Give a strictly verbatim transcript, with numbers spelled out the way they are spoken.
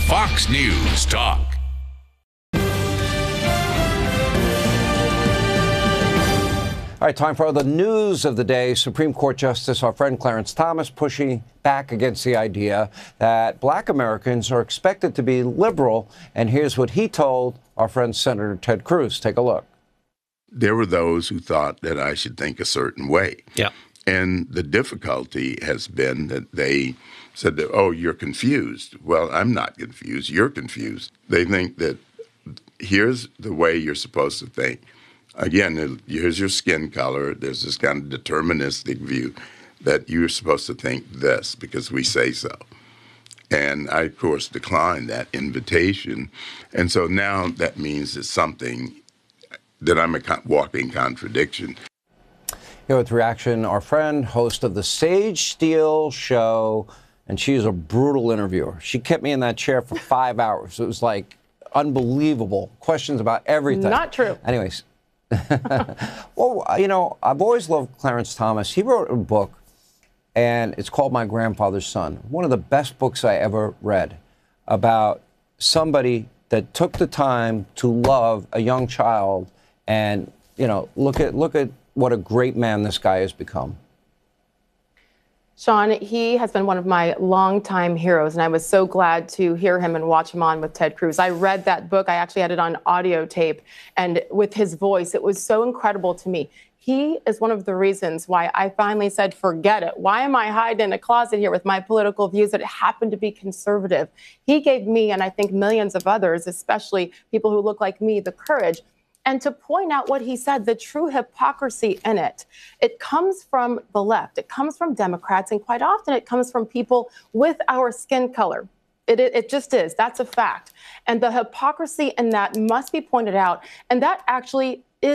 Fox News Talk. All right, time for the news of the day. Supreme Court Justice, our friend Clarence Thomas, pushing back against the idea that black Americans are expected to be liberal. And here's what he told our friend Senator Ted Cruz. Take a look. There were those who thought that I should think a certain way. Yeah. And the difficulty has been that they said that, oh, you're confused. Well, I'm not confused. You're confused. They think that here's the way you're supposed to think. Again, here's your skin color. There's this kind of deterministic view that you're supposed to think this because we say so. And I, of course, declined that invitation. And so now that means it's something that I'm a walking contradiction. Here with reaction, our friend, host of the Sage Steele Show, and she is a brutal interviewer. She kept me in that chair for five hours. It was like unbelievable. Questions about everything. Not true. Anyways. Well, you know, I've always loved Clarence Thomas. He wrote a book, and it's called My Grandfather's Son. One of the best books I ever read about somebody that took the time to love a young child. And, you know, look at look at what a great man this guy has become. Sean, he has been one of my longtime heroes, and I was so glad to hear him and watch him on with Ted Cruz. I read that book. I actually had it on audio tape, and with his voice, it was so incredible to me. He is one of the reasons why I finally said, forget it. Why am I hiding in a closet here with my political views that happen to be conservative? He gave me, and I think millions of others, especially people who look like me, the courage and to point out what he said, the true hypocrisy in it. It comes from the left. It comes from Democrats. And quite often it comes from people with our skin color. It, it, it just is. That's a fact. And the hypocrisy in that must be pointed out. And that actually